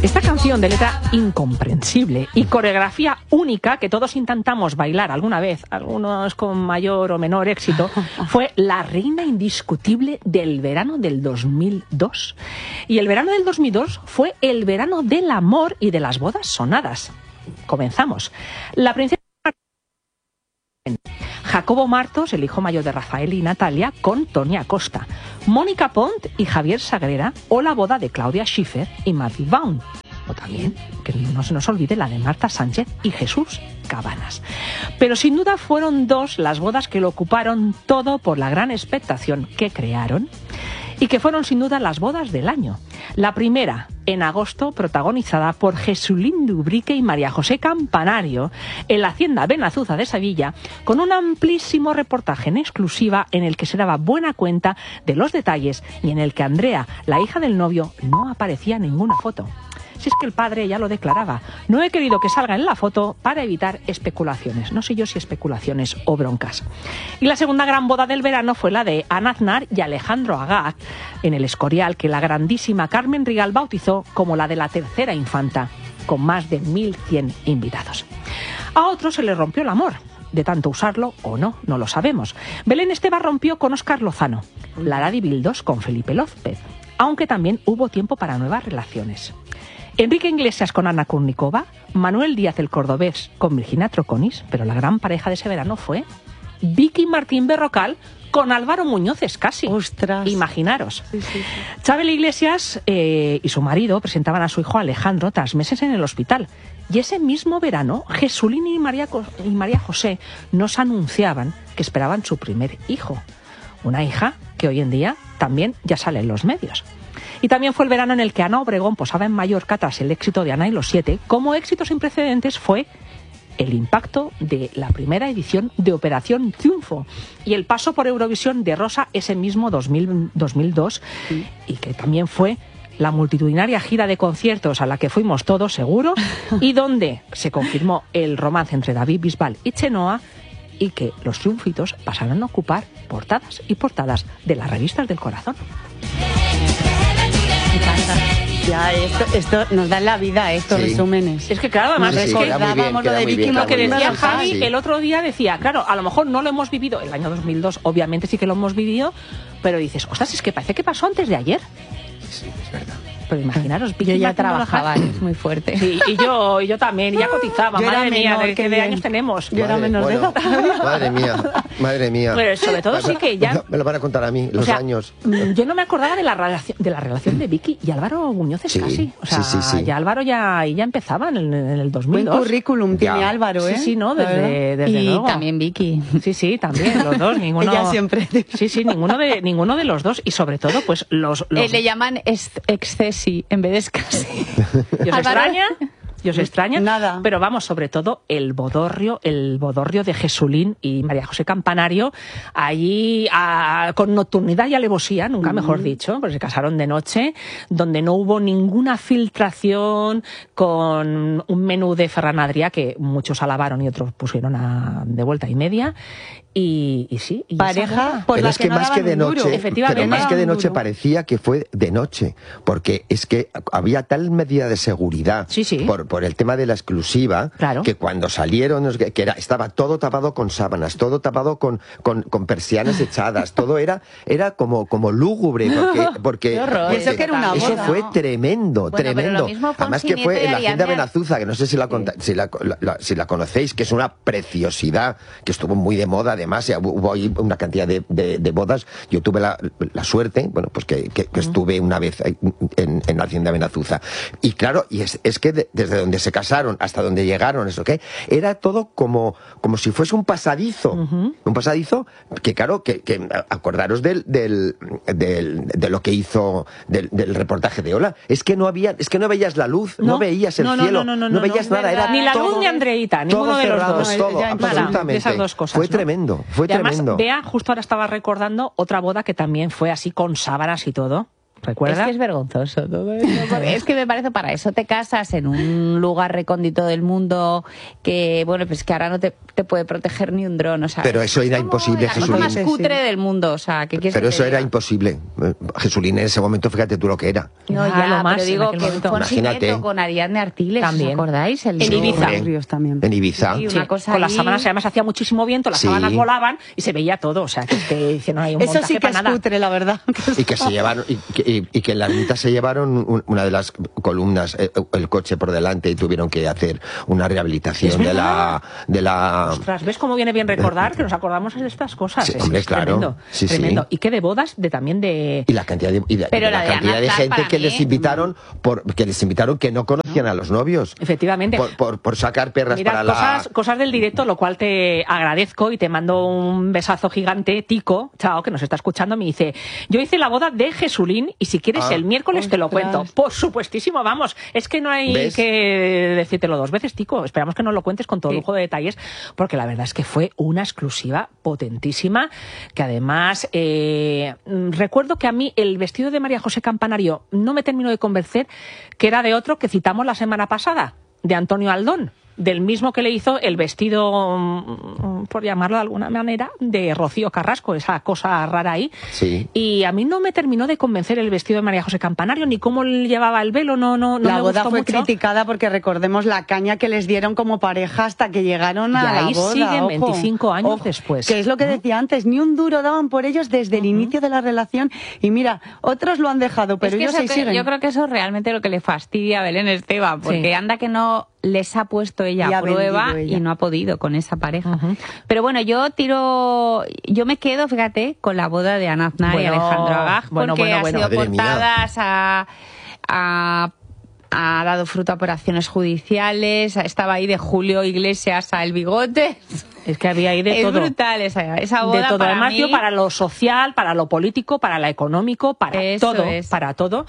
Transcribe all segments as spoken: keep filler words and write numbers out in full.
Esta canción de letra incomprensible y coreografía única que todos intentamos bailar alguna vez, algunos con mayor o menor éxito, fue la reina indiscutible del verano del dos mil dos. Y el verano del dos mil dos fue el verano del amor y de las bodas sonadas. Comenzamos. La princesa Jacobo Martos, el hijo mayor de Rafael y Natalia, con Tony Acosta, Mónica Pont y Javier Sagrera, o la boda de Claudia Schiffer y Matthew Vaughn. O también, que no se nos olvide, la de Marta Sánchez y Jesús Cabanas. Pero sin duda fueron dos las bodas que lo ocuparon todo por la gran expectación que crearon y que fueron sin duda las bodas del año. La primera, en agosto, protagonizada por Jesulín Dubrique y María José Campanario, en la Hacienda Benazuza de Sevilla, con un amplísimo reportaje en exclusiva en el que se daba buena cuenta de los detalles y en el que Andrea, la hija del novio, no aparecía en ninguna foto. Si es que el padre ya lo declaraba, no he querido que salga en la foto para evitar especulaciones. No sé yo si especulaciones o broncas. Y la segunda gran boda del verano fue la de Ana Aznar y Alejandro Agag en el Escorial, que la grandísima Carmen Rigal bautizó como la de la tercera infanta, con más de mil cien invitados. A otros se les rompió el amor. De tanto usarlo o no, no lo sabemos. Belén Esteban rompió con Óscar Lozano, Lara Di Bildos con Felipe López, aunque también hubo tiempo para nuevas relaciones. Enrique Iglesias con Ana Kurnikova, Manuel Díaz el Cordobés con Virginia Troconis, pero la gran pareja de ese verano fue Vicky Martín Berrocal con Álvaro Muñoz Escasi. ¡Ostras! Imaginaros. Sí, sí, sí. Chabel Iglesias eh, y su marido presentaban a su hijo Alejandro tras meses en el hospital. Y ese mismo verano, Jesulín y María, y María José nos anunciaban que esperaban su primer hijo. Una hija que hoy en día también ya sale en los medios. Y también fue el verano en el que Ana Obregón posaba en Mallorca tras el éxito de Ana y los siete. Como éxito sin precedentes fue el impacto de la primera edición de Operación Triunfo y el paso por Eurovisión de Rosa ese mismo dos mil, dos mil dos, sí. Y que también fue la multitudinaria gira de conciertos a la que fuimos todos seguro y donde se confirmó el romance entre David Bisbal y Chenoa y que los triunfitos pasaron a ocupar portadas y portadas de las revistas del corazón. Ya, esto, esto nos da la vida, estos sí. resúmenes. Es que claro, además sí, sí, es que dábamos lo de Vicky, lo que decía bien, Javi sí. el otro día, decía, claro, a lo mejor no lo hemos vivido, el año dos mil dos obviamente sí que lo hemos vivido, pero dices, ostras, es que parece que pasó antes de ayer. Sí, es verdad. Pero imaginaros, Vicky yo ya trabajaba, es muy fuerte. Sí, y yo, y yo también, y ya cotizaba, yo madre mía, menor, ¿de qué de años tenemos? Yo era menor de edad. Madre mía, madre mía. Pero sobre todo sí que ya... Me lo van a contar a mí, los o sea, años. Yo no me acordaba de la relación de, la relación de Vicky y Álvaro Muñoz Escasi. Sí, o sea, sí, sí, sí. ya Álvaro ya, ya empezaba en el, en el dos mil dos. Buen currículum tiene ya. Álvaro, ¿eh? Sí, sí, no, desde, desde y luego. también Vicky. Sí, sí, también, los dos, ninguno... Ella siempre. Sí, sí, ninguno de, ninguno de los dos. Y sobre todo, pues, los... los... Eh, le llaman excesi en vez de Escasi. ¿Y os extraña? ¿Y os extraña? Nada. Pero vamos, sobre todo, el bodorrio, el bodorrio de Jesulín y María José Campanario, allí a, con nocturnidad y alevosía, nunca mm. mejor dicho, porque se casaron de noche, donde no hubo ninguna filtración, con un menú de Ferran Adrià que muchos alabaron y otros pusieron a, de vuelta y media. Y, y sí, y pareja por pero la es que, que no más que de duro. noche, efectivamente, pero más que de noche duro. parecía que fue de noche, porque es que había tal medida de seguridad sí, sí. por por el tema de la exclusiva, claro. que cuando salieron que era estaba todo tapado con sábanas, todo tapado con con, con persianas echadas, todo era era como como lúgubre, porque porque, porque eso que era una eso boda, fue ¿no? tremendo, bueno, tremendo. Además que fue en la Hacienda Ariadne... Benazuza, que no sé si la, si la, la, la si la conocéis, que es una preciosidad, que estuvo muy de moda, además hubo ahí una cantidad de, de, de bodas. Yo tuve la, la suerte, bueno, pues que, que, que estuve una vez en, en la Hacienda Benazuza. Y claro, y es, es que de, desde donde se casaron hasta donde llegaron, eso que era todo como, como si fuese un pasadizo. Uh-huh. Un pasadizo que, claro, que, que acordaros del, del, del, de lo que hizo del, del reportaje de Hola. Es que no había, es que no veías la luz, no, no veías el no, no, cielo, no, no, no, no veías no, nada. Era ni la todo, luz ni Andreita, ninguno de los cerrado, dos. Todo, ya, absolutamente. De esas dos cosas. Fue ¿no? tremendo, fue y además, tremendo. Bea, justo ahora estaba recordando otra boda que también fue así con sábanas y todo, ¿Recuerdas? Es que es vergonzoso todo eso. Porque es que me parece, para eso te casas en un lugar recóndito del mundo que, bueno, pues que ahora no te, te puede proteger ni un dron, o sea... Pero eso era imposible, la cosa más Jesulín. cutre del mundo, o sea, ¿qué quieres Pero que te eso era diga? imposible. Jesulín en ese momento, fíjate tú lo que era. No, Era ya, lo más pero en digo aquel que momento. Fonsi Imagínate. Nieto con Ariadne Artiles, También. ¿os acordáis? El En de- Ibiza. Hombre. Ríos también. En Ibiza. Sí, Sí, una cosa con las ahí. sábanas además hacía muchísimo viento, las Sí. sábanas volaban y se veía todo, o sea, que, que, que no hay un Eso montaje sí que para es nada. cutre, la verdad. Y que se llevaron, y que, y, y que en la ermita se llevaron un- una de las columnas, eh, el coche por delante, y tuvieron que hacer una rehabilitación Es de verdad. la, de la... Ostras, ¿ves cómo viene bien recordar que nos acordamos de estas cosas? Sí, Es- hombre, es claro. Tremendo, Sí, sí. tremendo. Y que de bodas, de también de... Y la cantidad de, y de- Pero de la la de cantidad de Ana gente Tal, que para les mí, invitaron, por, que les invitaron que no conocían a los novios. Efectivamente. Por, por, por sacar perras Mira, para la... cosas, cosas del directo, lo cual te agradezco y te mando un besazo gigante. Tico, chao, que nos está escuchando, me dice, yo hice la boda de Jesulín y si quieres Ah. el miércoles te lo Ostras. cuento. Por supuestísimo, vamos, es que no hay ¿Ves? que decírtelo dos veces, Tico. Esperamos que nos lo cuentes con todo Sí. lujo de detalles, porque la verdad es que fue una exclusiva potentísima, que además eh, mm, recuerdo que a mí el vestido de María José Campanario no me terminó de convencer, que era de otro que citamos la semana pasada, de Antonio Aldón, del mismo que le hizo el vestido, mm, por llamarlo de alguna manera, de Rocío Carrasco, esa cosa rara ahí. Sí. Y a mí no me terminó de convencer el vestido de María José Campanario, ni cómo él llevaba el velo, no, no, no La me boda gustó fue mucho. criticada porque recordemos la caña que les dieron como pareja hasta que llegaron a Y ahí la boda. siguen ojo. veinticinco años Ojo, después. Que es lo que ¿no? decía antes, ni un duro daban por ellos desde el inicio de la relación. Y mira, otros lo han dejado, pero Es que ellos eso ahí que- siguen. yo creo que eso es realmente lo que le fastidia a Belén Esteban, porque Sí. anda que no les ha puesto ella Y ha a prueba vendido ella. y no ha podido con esa pareja. Ujú. Pero bueno, yo tiro, yo me quedo, fíjate, con la boda de Ana Aznar y Bueno, Alejandro Agag, bueno, porque bueno, ha bueno. sido Madre mía. portadas, ha, ha, ha dado fruto a operaciones judiciales, estaba ahí de Julio Iglesias a El Bigote. Es que había ahí de es todo. brutal esa, esa boda De todo, para además mí. yo para lo social, para lo político, para lo económico, para Eso todo, es. para todo.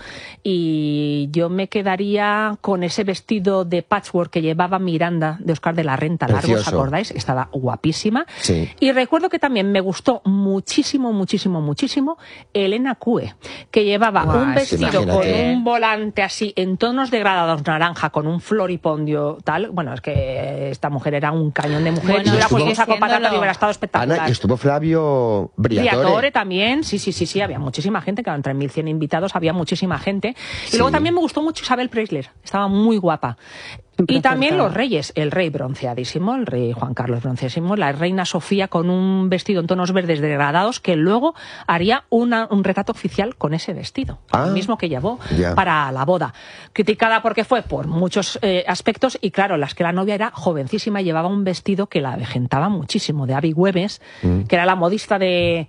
Y yo me quedaría con ese vestido de patchwork que llevaba Miranda de Oscar de la Renta, largo, ¿os Precioso. acordáis? Estaba guapísima. Sí. Y recuerdo que también me gustó muchísimo, muchísimo, muchísimo Elena Cue, que llevaba Guau, un sí, vestido con imagínate. un volante así en tonos degradados naranja, con un floripondio tal. Bueno, es que esta mujer era un cañón de mujer. Bueno, y hubiera puesto un sigue saco patata y siéndolo. hubiera estado espectacular. Ana, y estuvo Flavio Briatore. Briatore también, sí, sí, sí, sí, había muchísima gente, que eran tres mil cien invitados, había muchísima gente. Y Sí. luego también me gustó mucho Isabel Preisler, estaba muy guapa. Siempre Y también acertada. los reyes, el rey bronceadísimo, el rey Juan Carlos bronceadísimo, la reina Sofía con un vestido en tonos verdes degradados, que luego haría una, un retrato oficial con ese vestido, Ah, el mismo que llevó ya. para la boda. Criticada porque fue por muchos eh, aspectos, y claro, las que la novia era jovencísima y llevaba un vestido que la avejentaba muchísimo, de Abby Güemes, Mm. que era la modista de,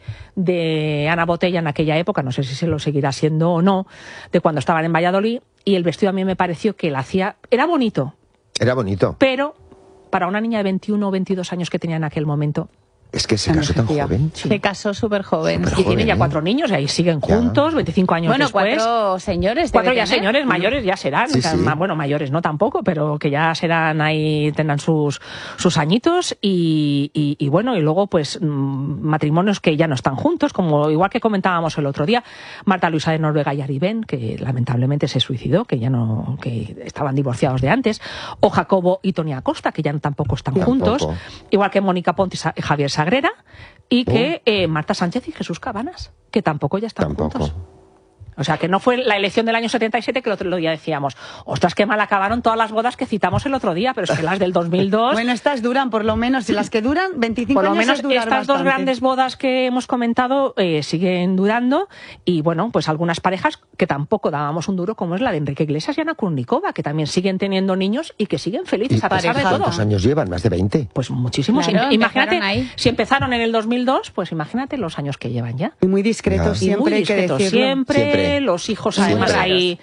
de Ana Botella en aquella época, no sé si se lo seguirá siendo o no, de cuando estaban en Valladolid, y el vestido a mí me pareció que la hacía, era bonito, Era bonito. pero para una niña de veintiuno o veintidós años que tenía en aquel momento, Es que se casó tan Envejecía. joven. Se casó súper joven. Súper y tienen joven, ya ¿eh? cuatro niños y ahí siguen Ya. juntos, veinticinco años Bueno, después. cuatro señores. Cuatro debe ya tener. señores mayores ya serán, Sí, o sea, sí. ma- bueno, mayores no tampoco, pero que ya serán ahí, tendrán sus, sus añitos y, y, y bueno, y luego pues mm, matrimonios que ya no están juntos, como igual que comentábamos el otro día, Marta Luisa de Noruega y Ari Ben, que lamentablemente se suicidó, que ya no, que estaban divorciados de antes, o Jacobo y Tony Acosta, que ya tampoco están Tampoco. juntos, igual que Mónica Ponte y Sa- Javier Sagrera, y que Oh. eh, Marta Sánchez y Jesús Cabanas, que tampoco ya están Tampoco. juntos. O sea, que no fue la elección del año setenta y siete que el otro día decíamos, ostras, qué mal acabaron todas las bodas que citamos el otro día, pero es que las del dos mil dos, Bueno, estas duran, por lo menos, y las que duran veinticinco por lo años menos es durar estas dos bastante. grandes bodas que hemos comentado eh, siguen durando, y bueno, pues algunas parejas que tampoco dábamos un duro, como es la de Enrique Iglesias y Ana Kurnikova, que también siguen teniendo niños y que siguen felices ¿Y a pesar de pareja, todo. ¿Cuántos años llevan? Más de veinte. Pues muchísimos. Claro, Im- imagínate, empezaron ahí. si empezaron en el dos mil dos, pues imagínate los años que llevan ya. Y muy discretos Ya. Y siempre, muy hay que discretos, decirlo. siempre, Siempre. los hijos Siempre. además ahí.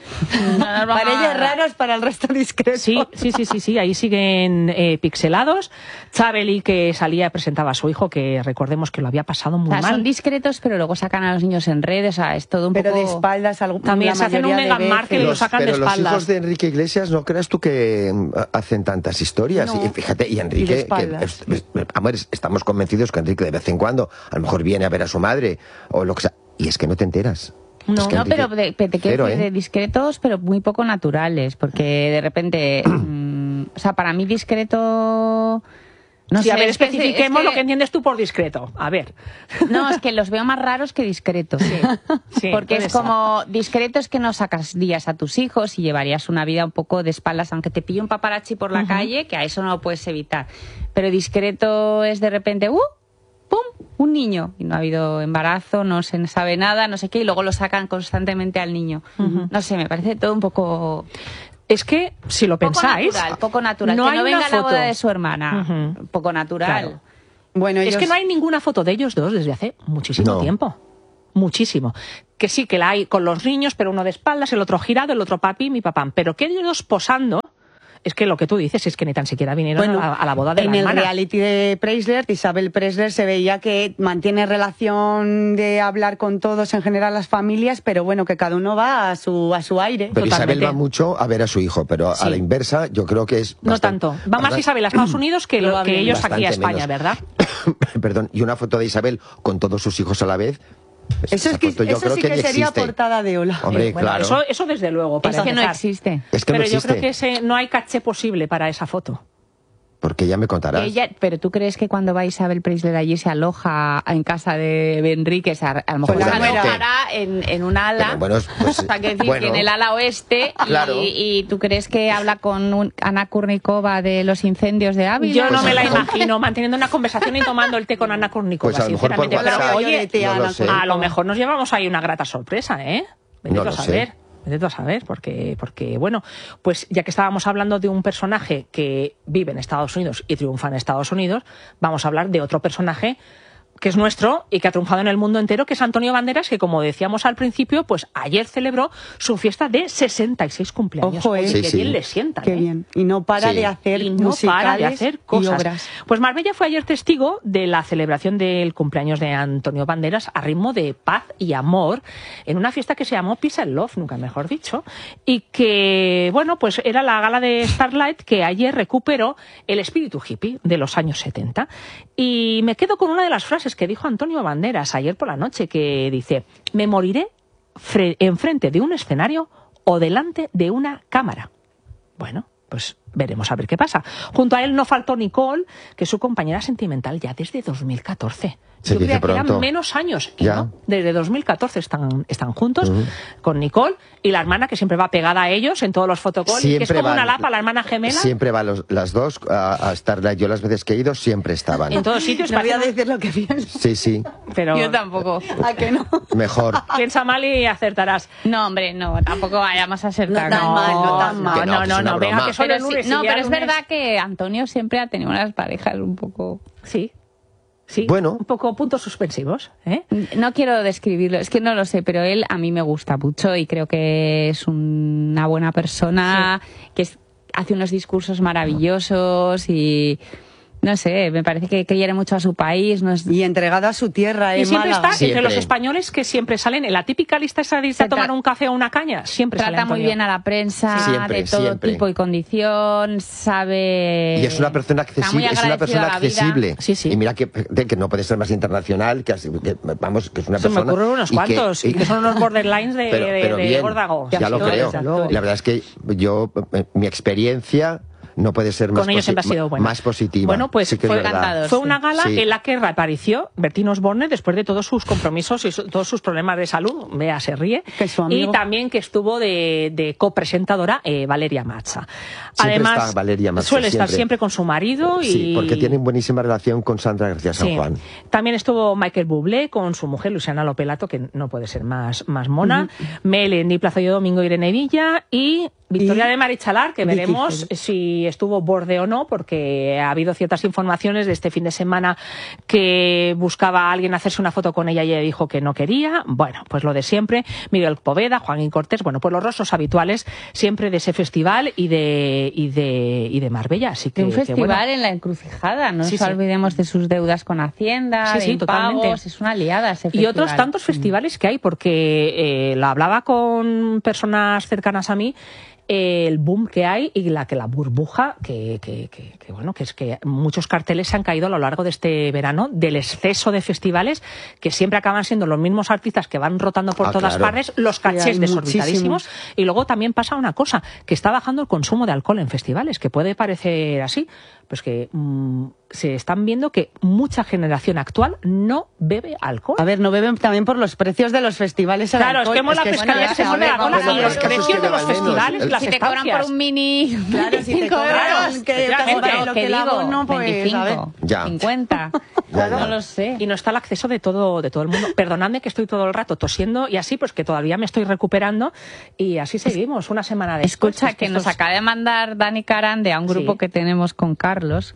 Para ellos raros, para el resto discretos. Sí, sí, sí, sí, sí, ahí siguen eh, pixelados. Chabeli, que salía y presentaba a su hijo, que recordemos que lo había pasado O muy sea, mal. son discretos, pero luego sacan a los niños en redes, o sea, es todo un Pero poco... de espaldas, algo, También la se hacen un mayoría de Meghan Markle veces. y lo sacan de pero los espaldas. hijos de Enrique Iglesias, no creas tú que mm, hacen tantas historias. No. Y fíjate, y Y de Enrique, que espaldas. es- es- a ver, estamos convencidos que Enrique de vez en cuando, a lo mejor viene a ver a su madre o lo que sea. Y es que no te enteras. No, Es que No, pero Enrique- de, de, cero, de, ¿eh? de discretos, pero muy poco naturales, porque de repente, mm, o sea, para mí discreto... No sí, sé, a ver, es que- es especifiquemos que- lo que entiendes tú por discreto. A ver. No, es que los veo más raros que discretos. Sí, Porque puede es ser. como, discreto es que no sacas días a tus hijos y llevarías una vida un poco de espaldas, aunque te pille un paparazzi por la Ujú. calle, que a eso no lo puedes evitar. Pero discreto es de repente, ¡uh! ¡Pum! Un niño. Y no ha habido embarazo, no se sabe nada, no sé qué, y luego lo sacan constantemente al niño. Ujú. No sé, me parece todo un poco... Es que, si lo Poco pensáis... natural, poco natural. no que hay no una venga a la foto. boda de su hermana. Ujú. Poco natural. Claro. Bueno, Es ellos- que no hay ninguna foto de ellos dos desde hace muchísimo No. tiempo. Muchísimo. Que sí, que la hay con los niños, pero uno de espaldas, el otro girado, el otro papi, mi papá. Pero que ellos dos posando, es que lo que tú dices es que ni tan siquiera vinieron Bueno, a, la, a la boda de en la el hermana. reality de Preisler, Isabel Preisler se veía que mantiene relación de hablar con todos, en general las familias, pero bueno, que cada uno va a su a su aire. Pero Totalmente. Isabel va mucho a ver a su hijo, pero Sí. a la inversa yo creo que es... No bastante- tanto. Va más bastante- Isabel a Estados Unidos que, lo, que Probablemente. ellos aquí a Bastante España, menos. ¿verdad? Perdón, y una foto de Isabel con todos sus hijos a la vez. Eso, esa es que, foto yo eso creo sí que que, ni sería existe. portada de Ola. Hombre, Eh, bueno, claro. eso, eso desde luego. Para Es que no empezar. existe. Es que Pero no yo existe. creo que ese, no hay caché posible para esa foto. Porque ya me contarás. Ella, pero tú crees que cuando va Isabel Preisler allí se aloja en casa de Enríquez, a, a lo mejor Con se la nuera. alojará en, en un ala, Pero bueno, pues, o sea, que decir bueno. que en el ala oeste, y, Claro. y tú crees que habla con un- Ana Kurnikova de los incendios de Ávila. Yo no Pues me a la lo mejor- imagino manteniendo una conversación y tomando el té con Ana Kournikova, Pues a lo mejor por sinceramente. Pero WhatsApp, oye, Yo no lo Ana sé. a lo mejor nos llevamos ahí una grata sorpresa, ¿eh? Vete No tú a lo sé. saber. Vete tú a saber, porque, porque, bueno, pues ya que estábamos hablando de un personaje que vive en Estados Unidos y triunfa en Estados Unidos, vamos a hablar de otro personaje que es nuestro y que ha triunfado en el mundo entero, que es Antonio Banderas, que como decíamos al principio, pues ayer celebró su fiesta de sesenta y seis cumpleaños. Ojo, ¿eh? Oye, Sí, qué sí. bien le sientan, Qué ¿eh? bien. Y no para Sí. de hacer Y no musicales para de hacer y cosas. obras. Pues Marbella fue ayer testigo de la celebración del cumpleaños de Antonio Banderas a ritmo de paz y amor en una fiesta que se llamó Peace and Love, nunca mejor dicho, y que, bueno, pues era la gala de Starlight que ayer recuperó el espíritu hippie de los años setenta. Y me quedo con una de las frases que dijo Antonio Banderas ayer por la noche, que dice: me moriré fre- enfrente de un escenario o delante de una cámara. Bueno, pues veremos a ver qué pasa. Junto a él no faltó Nicole, que es su compañera sentimental ya desde dos mil catorce. Se Yo dice creía que eran pronto. menos años. Y Ya. no, desde dos mil catorce están, están juntos con Nicole y la hermana, que siempre va pegada a ellos en todos los fotocalls, que es como van- una lapa, la hermana gemela. Siempre van los- las dos a, a Starlight. Yo las veces que he ido siempre estaban. En todos sitios. No voy a parecen- decir lo que pienso. Sí, sí, pero Yo tampoco. ¿A que no? mejor. piensa mal y acertarás. No, hombre, no, tampoco vayamos a ser No tan... tan mal, no tan mal. Que no, no, que no, es una no, venga, broma. que solo Pero el sí- lunes y no, ya pero es lunes- verdad que Antonio siempre ha tenido unas parejas un poco... Sí, sí. Bueno. Un poco puntos suspensivos, ¿eh? No quiero describirlo, es que no lo sé, pero él a mí me gusta mucho y creo que es una buena persona, que es- hace unos discursos maravillosos y no sé, me parece que quiere mucho a su país. No es... Y entregado a su tierra, Y en siempre Málaga. está Siempre. entre los españoles que siempre salen en la típica lista esa de irse a Se tomar tra- un café o una caña. Siempre sale Trata muy Antonio. bien a la prensa, Sí. Siempre, de todo siempre. tipo y condición, sabe... Y es una persona está muy accesible, es una agradecido persona a la vida. accesible. Sí, sí. Y mira que, de que no puede ser más internacional, que, así- que, vamos, que es una Se me persona. ocurren unos y que- cuantos, y que son unos borderlines de, pero, de, pero de bien, órdago. ya lo Actores, creo. actores. La verdad es que yo, eh, mi experiencia no puede ser más, Con ellos posi- siempre ha sido buena. más positiva. Bueno, pues Sí que es fue, verdad. encantador. fue sí. una gala Sí. en la que reapareció Bertín Osborne después de todos sus compromisos y su- todos sus problemas de salud. Vea, se ríe. Que su amigo. Y también que estuvo de, de copresentadora eh, Valeria Macha. Siempre Además, está Valeria Macha, suele estar siempre. siempre con su marido. Y... Sí, porque tienen buenísima relación con Sandra García San Sí. Juan. También estuvo Michael Bublé con su mujer Luciana Lopelato, que no puede ser más, más mona. Melendi, Plaza de Domingo, Irene Villa y Victoria Y de Marichalar, que Vicky veremos Félix. si estuvo borde o no, porque ha habido ciertas informaciones de este fin de semana que buscaba a alguien hacerse una foto con ella y ella dijo que no quería. Bueno, pues lo de siempre. Miguel Poveda, Joaquín Cortés, bueno, pues los rostros habituales siempre de ese festival y de y de y de Marbella. Así que De un que festival bueno. en la encrucijada, no Sí, nos sí. olvidemos de sus deudas con Hacienda, Sí, de sí, totalmente. impagos, es una liada ese Y festival. otros tantos festivales que hay, porque eh, lo hablaba con personas cercanas a mí. eh, el boom que hay y la que la burbuja que, que, que, que bueno, que es que muchos carteles se han caído a lo largo de este verano del exceso de festivales que siempre acaban siendo los mismos artistas que van rotando por Ah, todas claro. partes, los Sí, cachés hay desorbitadísimos. muchísimos. Y luego también pasa una cosa, que está bajando el consumo de alcohol en festivales, que puede parecer así, pues que mmm, se están viendo que mucha generación actual no bebe alcohol. A ver, no beben también por los precios de los festivales. al Claro, es alcohol. que mola es pescaría que se bueno, mueve la a ver, cola vamos a y ver, los el caso es precios que de los beban menos. festivales y El- las Si te cobran estancias. por un mini Claro, si te cinco cobran euros, que efectivamente, casi vale lo ¿qué que el digo? abono, pues, veinticinco, a ver. Ya. cincuenta. Ya, ya. No lo sé. Y no está el acceso de todo, de todo el mundo. Perdonadme que estoy todo el rato tosiendo y así, pues que todavía me estoy recuperando y así seguimos una semana después. Escucha, Es que nos estos- acaba de mandar Dani Carande a un grupo Sí. que tenemos con Carlos,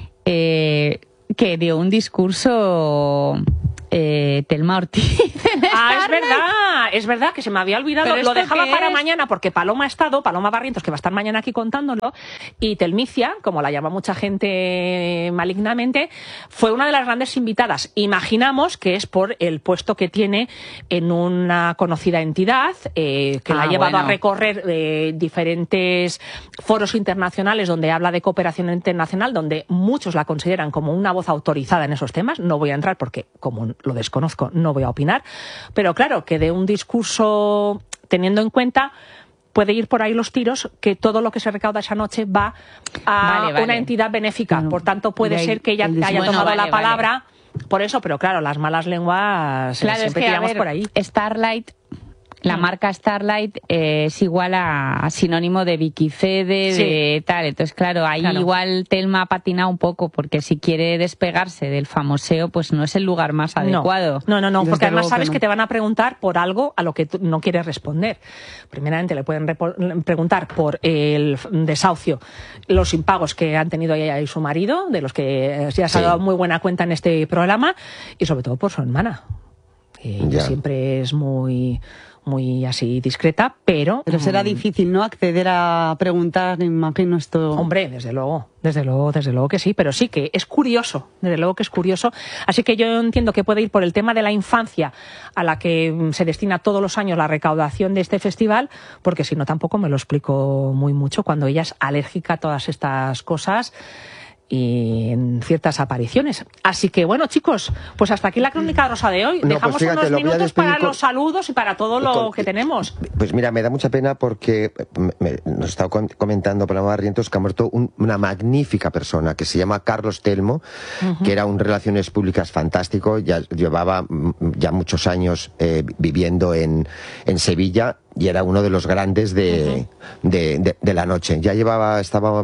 eh, que dio un discurso eh, Telma Ortiz. en Ah, es Starlight. verdad, es verdad que se me había olvidado. ¿Pero Lo esto dejaba qué para es? mañana porque Paloma ha estado, Paloma Barrientos, que va a estar mañana aquí contándolo, y Telmicia, como la llama mucha gente malignamente, fue una de las grandes invitadas. Imaginamos que es por el puesto que tiene en una conocida entidad, eh, que la Ah, ha llevado bueno. a recorrer eh, diferentes foros internacionales donde habla de cooperación internacional, donde muchos la consideran como una voz autorizada en esos temas. No voy a entrar porque, como lo desconozco, no voy a opinar. Pero claro, que de un discurso teniendo en cuenta, puede ir por ahí los tiros, que todo lo que se recauda esa noche va a Vale, vale. una entidad benéfica. Bueno, por tanto, puede de ahí ser que ella el haya discurso. tomado Bueno, la vale, palabra por eso, pero claro, las malas lenguas eh, Claro, es siempre que, a tiramos ver, por ahí. Starlight, la Mm. marca Starlight eh, es igual a, a sinónimo de Vicky Fede, Sí. de tal. Entonces, claro, ahí Claro. igual Telma ha patinado un poco, porque si quiere despegarse del famoseo, pues no es el lugar más adecuado. No, no, no, no, Desde porque además luego que sabes no. que te van a preguntar por algo a lo que tú no quieres responder. Primeramente le pueden repo- preguntar por el desahucio, los impagos que han tenido ella y su marido, de los que eh, ya se ha Sí. dado muy buena cuenta en este programa, y sobre todo por su hermana, que ella Ya. siempre es muy, muy así discreta, pero... Pero será mm, difícil, ¿no? Acceder a preguntar, me imagino esto. Hombre, desde luego, desde luego, desde luego que sí, pero sí que es curioso, desde luego que es curioso. Así que yo entiendo que puede ir por el tema de la infancia, a la que mm, se destina todos los años la recaudación de este festival, porque si no tampoco me lo explico muy mucho cuando ella es alérgica a todas estas cosas y en ciertas apariciones. Así que bueno, chicos, pues hasta aquí la crónica rosa de hoy. No, pues Dejamos fíjate, unos lo voy a minutos despedir para con- los saludos y para todo lo Con- que tenemos. Pues mira, me da mucha pena porque me- me- nos estaba com- comentando Paloma Barrientos que ha muerto un- una magnífica persona que se llama Carlos Telmo, que era un relaciones públicas fantástico, ya llevaba mm, ya muchos años eh, viviendo en, en Sevilla y era uno de los grandes de, de, de- de la noche. Ya llevaba, estaba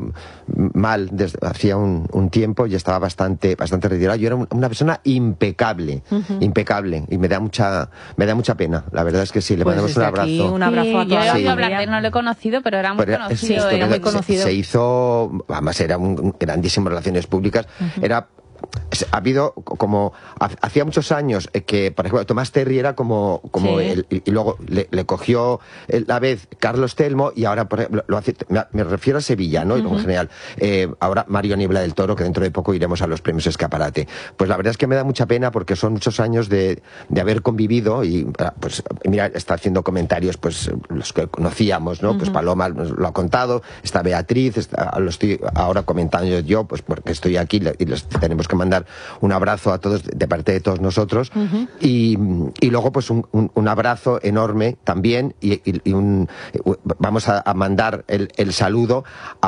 mal desde hacía un, un tiempo y estaba bastante, bastante retirado. Yo era un- una persona impecable, impecable, y me da mucha, me da mucha pena. La verdad es que sí, le Pues mandamos un desde aquí, abrazo. un abrazo Sí, a yo toda he la oído Sí. hablar de familia. él, no lo he conocido, pero era muy Pero conocido. esto era de- muy se- conocido. Se, hizo, además era un, un grandísimo en relaciones públicas, era es- ha habido como ha- hacía muchos años eh, que por ejemplo Tomás Terry era como como Sí. el- y, y luego le, le cogió eh, la vez Carlos Telmo y ahora por ejemplo lo hace, me, me refiero a Sevilla, ¿no? Y luego en general eh, ahora Mario Niebla del Toro, que dentro de poco iremos a los premios Escaparate. Pues la verdad es que me da mucha pena porque son muchos años de, de haber convivido y ah, pues mira, está haciendo comentarios pues los que conocíamos, ¿no? Pues Paloma nos lo ha contado, está Beatriz, está, lo estoy ahora comentando yo pues porque estoy aquí y les tenemos que mandar un abrazo a todos de parte de todos nosotros y, y luego pues un, un, un abrazo enorme también y, y, y un vamos a, a mandar el, el saludo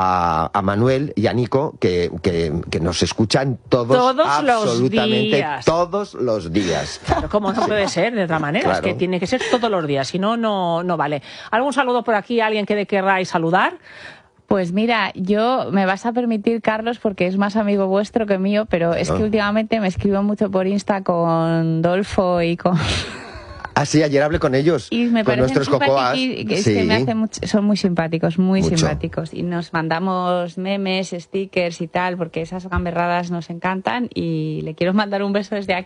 a, a Manuel y a Nico que, que, que nos escuchan todos, Todos los absolutamente días. todos los días. Claro, como no puede ser de otra manera, Claro. es que tiene que ser todos los días, si no, no, no vale. ¿Algún saludo por aquí, alguien que querráis saludar? Pues mira, yo me vas a permitir, Carlos, porque es más amigo vuestro que mío, pero es que últimamente me escribo mucho por Insta con Dolfo y con... Ah, sí, ayer hablé con ellos, Y me con parecen nuestros cocoas. simpatiqui- es Sí. que me hacen mucho- son muy simpáticos, muy Mucho. simpáticos. Y nos mandamos memes, stickers y tal, porque esas gamberradas nos encantan y le quiero mandar un beso desde aquí.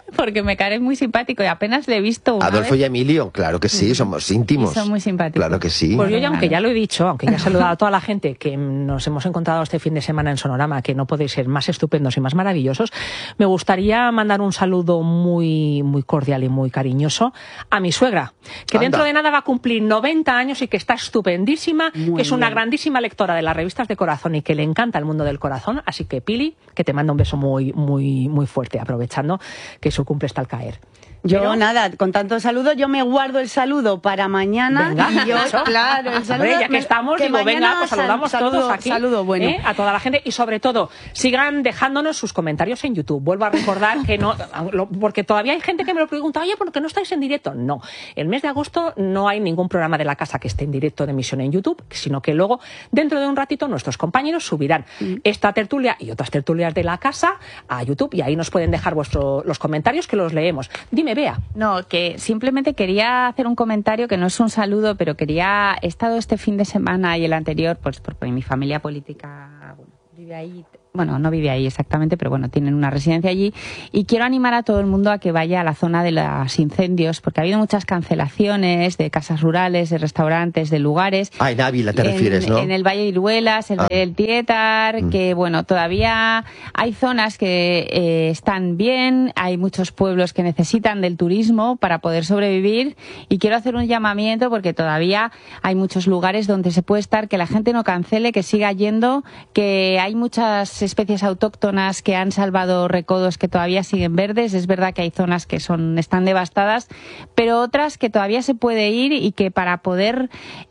porque me cae muy simpático y apenas le he visto una Adolfo vez. y Emilio, claro que sí, somos íntimos. Y son muy simpáticos. Claro que sí. Pues yo ya, aunque ya lo he dicho, aunque ya he saludado a toda la gente que nos hemos encontrado este fin de semana en Sonorama, que no podéis ser más estupendos y más maravillosos, me gustaría mandar un saludo muy, muy cordial y muy cariñoso a mi suegra, que Anda. dentro de nada va a cumplir noventa años y que está estupendísima, Muy que es una bien. grandísima lectora de las revistas de corazón y que le encanta el mundo del corazón. Así que, Pili, que te manda un beso muy, muy, muy fuerte, aprovechando que su cumple está al caer. Yo Pero- nada, con tanto saludo, yo me guardo el saludo para mañana. Venga, y yo, eso. claro, el saludo. Hombre, ya que estamos, que digo, venga, mañana pues saludamos sal- todos saludo- aquí. Saludo bueno. ¿eh? A toda la gente y sobre todo, sigan dejándonos sus comentarios en YouTube. Vuelvo a recordar que no, lo- porque todavía hay gente que me lo pregunta, oye, ¿por qué no estáis en directo? No, el mes de agosto no hay ningún programa de la casa que esté en directo de emisión en YouTube, sino que luego, dentro de un ratito, nuestros compañeros subirán esta tertulia y otras tertulias de la casa a YouTube y ahí nos pueden dejar vuestro, los comentarios que los leemos. Dime, Bea. No, que simplemente quería hacer un comentario que no es un saludo, pero quería, he estado este fin de semana y el anterior, pues porque mi familia política bueno, vive ahí, bueno, no vive ahí exactamente, pero bueno, tienen una residencia allí, y quiero animar a todo el mundo a que vaya a la zona de los incendios, porque ha habido muchas cancelaciones de casas rurales, de restaurantes, de lugares. Ah, en Ávila te en, refieres, ¿no? En el Valle de Iruelas, el Ah. Valle del Tietar, Mm. que bueno, todavía hay zonas que eh, están bien, hay muchos pueblos que necesitan del turismo para poder sobrevivir, y quiero hacer un llamamiento porque todavía hay muchos lugares donde se puede estar, que la gente no cancele, que siga yendo, que hay muchas especies autóctonas que han salvado recodos que todavía siguen verdes. Es verdad que hay zonas que son están devastadas, pero otras que todavía se puede ir, y que para poder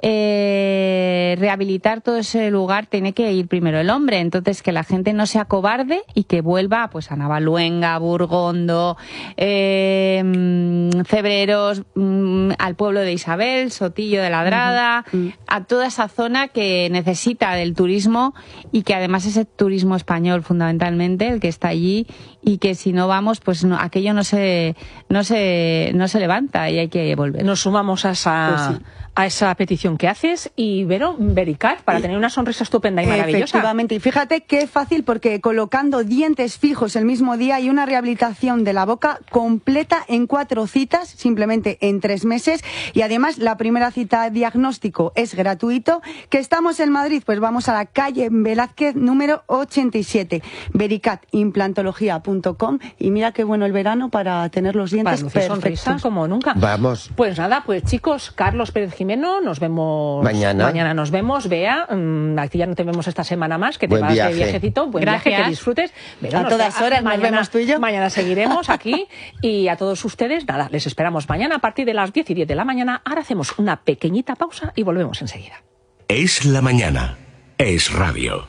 eh, rehabilitar todo ese lugar tiene que ir primero el hombre. Entonces, que la gente no sea cobarde y que vuelva pues a Navaluenga, Burgondo, eh, mm, Cebreros, mm, al pueblo de Isabel, Sotillo de Ladrada, Ujú. a toda esa zona que necesita del turismo, y que además ese turismo español fundamentalmente el que está allí, y que si no vamos pues no, aquello no se no se no se levanta y hay que volver. Nos sumamos a esa, Pues sí. a esa petición que haces y Vero, Vericat, para tener una sonrisa estupenda y maravillosa. Efectivamente, y fíjate qué fácil, porque colocando dientes fijos el mismo día y una rehabilitación de la boca completa en cuatro citas, simplemente en tres meses, y además la primera cita diagnóstico es gratuito. Que estamos en Madrid, pues vamos a la calle Velázquez número ochenta y siete, vericat implantología punto com, y mira qué bueno el verano para tener los Para dientes lucir sonrisa perfectos. como nunca. Vamos. Pues nada, pues chicos, Carlos Pérez Jimeno, nos vemos Mañana. Mañana nos vemos, Bea, mm, aquí ya no te vemos esta semana más, que te Buen vas viaje. de viajecito, buen viaje, Gracias. que disfrutes. Vero, A nos todas ve- horas nos vemos tú y yo. Mañana seguiremos aquí y a todos ustedes, nada, les esperamos mañana a partir de las diez y diez de la mañana. Ahora hacemos una pequeñita pausa y volvemos enseguida. Es la mañana. Es radio.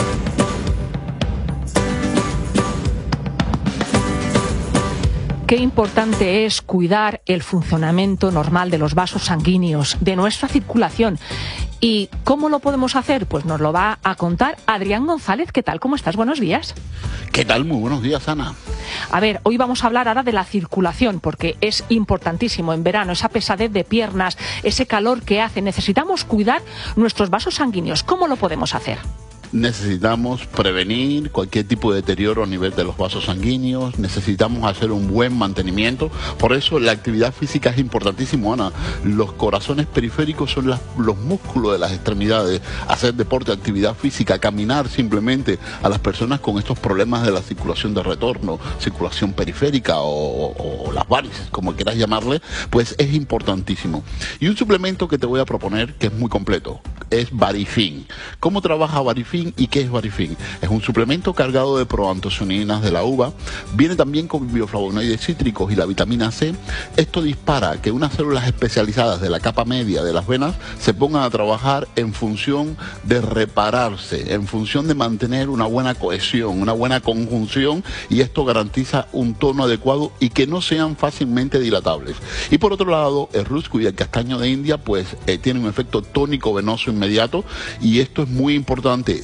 Qué importante es cuidar el funcionamiento normal de los vasos sanguíneos, de nuestra circulación. ¿Y cómo lo podemos hacer? Pues nos lo va a contar Adrián González. ¿Qué tal? ¿Cómo estás? Buenos días. ¿Qué tal? Muy buenos días, Ana. A ver, hoy vamos a hablar ahora de la circulación, porque es importantísimo en verano, esa pesadez de piernas, ese calor que hace. Necesitamos cuidar nuestros vasos sanguíneos. ¿Cómo lo podemos hacer? Necesitamos prevenir cualquier tipo de deterioro a nivel de los vasos sanguíneos, necesitamos hacer un buen mantenimiento, por eso la actividad física es importantísimo, Ana. Los corazones periféricos son las- los músculos de las extremidades, hacer deporte, actividad física, caminar simplemente a las personas con estos problemas de la circulación de retorno, circulación periférica o, o- o las varices, como quieras llamarle, pues es importantísimo. Y un suplemento que te voy a proponer que es muy completo, es Varifin. ¿Cómo trabaja Varifin y qué es Varifin? Es un suplemento cargado de proantocianinas de la uva, viene también con bioflavonoides cítricos y la vitamina C. Esto dispara que unas células especializadas de la capa media de las venas se pongan a trabajar en función de repararse, en función de mantener una buena cohesión, una buena conjunción, y esto garantiza un tono adecuado y que no sean fácilmente dilatables. Y por otro lado, el rusco y el castaño de India pues eh, tienen un efecto tónico venoso inmediato, y esto es muy importante.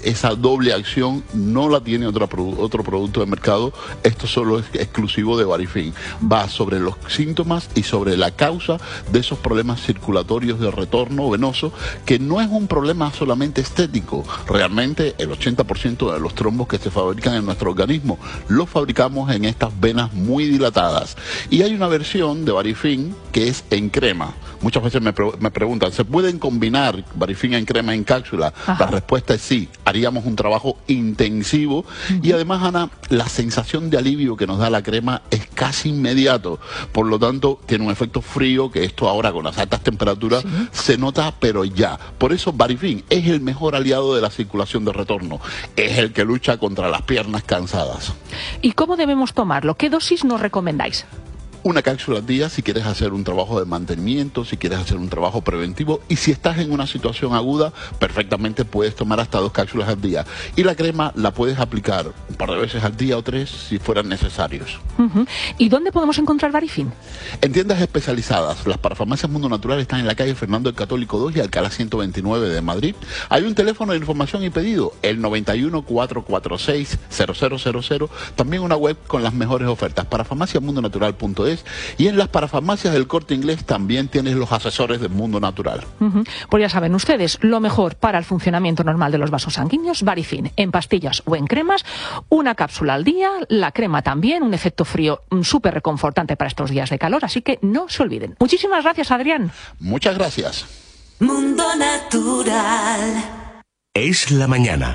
esa doble acción no la tiene otra, otro producto de mercado. Esto solo es exclusivo de Barifin. Va sobre los síntomas y sobre la causa de esos problemas circulatorios de retorno venoso, que no es un problema solamente estético. Realmente el ochenta por ciento de los trombos que se fabrican en nuestro organismo los fabricamos en estas venas muy dilatadas. Y hay una versión de Barifin que es en crema. Muchas veces me, pre me preguntan, ¿se pueden combinar Barifin en crema en cápsula? Ajá. La respuesta es sí. Haríamos un trabajo intensivo. Uh-huh. Y además, Ana, la sensación de alivio que nos da la crema es casi inmediato. Por lo tanto, tiene un efecto frío que esto ahora con las altas temperaturas ¿sí? se nota, pero ya. Por eso Barifin es el mejor aliado de la circulación de retorno. Es el que lucha contra las piernas cansadas. ¿Y cómo debemos tomarlo? ¿Qué dosis nos recomendáis? Una cápsula al día si quieres hacer un trabajo de mantenimiento, si quieres hacer un trabajo preventivo, y si estás en una situación aguda, perfectamente puedes tomar hasta dos cápsulas al día. Y la crema la puedes aplicar un par de veces al día o tres si fueran necesarios. Uh-huh. ¿Y dónde podemos encontrar Barifin? En tiendas especializadas. Las parafarmacias Mundo Natural están en la calle Fernando el Católico dos y Alcalá ciento veintinueve de Madrid. Hay un teléfono de información y pedido, el noventa y uno, cuatrocientos cuarenta y seis, cero cero cero cero. También una web con las mejores ofertas, parafarmacia mundo natural punto es. Y en las parafarmacias del Corte Inglés también tienes los asesores del Mundo Natural. Uh-huh. Pues ya saben ustedes, lo mejor para el funcionamiento normal de los vasos sanguíneos, Barifin, en pastillas o en cremas, una cápsula al día, la crema también, un efecto frío súper reconfortante para estos días de calor, así que no se olviden. Muchísimas gracias, Adrián. Muchas gracias. Mundo Natural. Es la mañana.